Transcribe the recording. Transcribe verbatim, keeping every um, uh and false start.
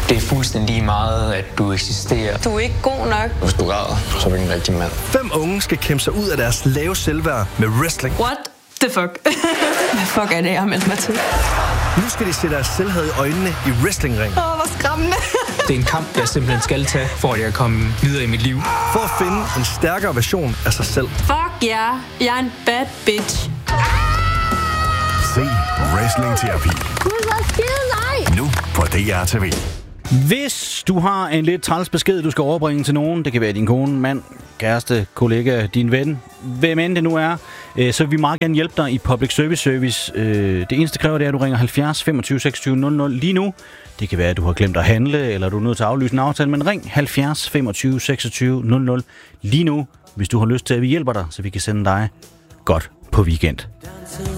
Det er fuldstændig lige meget, at du eksisterer. Du er ikke god nok. Hvis du græder, så er du ikke en rigtig mand. Fem unge skal kæmpe sig ud af deres lave selvværd med wrestling. What the fuck? Hvad fuck er det, jeg har meldt mig til? Nu skal de se deres selvhed i øjnene i wrestlingring. Åh, oh, hvor skræmmende. Det er en kamp, jeg simpelthen skal tage, for at jeg kan komme videre i mit liv. For at finde en stærkere version af sig selv. Fuck ja, yeah. Jeg er en bad bitch. Se Wrestling Terapi. Nu på D R T V. Hvis du har en lidt træls besked, du skal overbringe til nogen, det kan være din kone, mand, kæreste, kollega, din ven, hvem end det nu er, så vil vi meget gerne hjælpe dig i Public Service Service. Det eneste kræver, det er, at du ringer halvfjerds femogtyve seksogtyve nul nul lige nu. Det kan være, at du har glemt at handle, eller du er nødt til at aflyse en aftale, men ring halvfjerds femogtyve seksogtyve nul nul lige nu, hvis du har lyst til, at vi hjælper dig, så vi kan sende dig godt på weekend.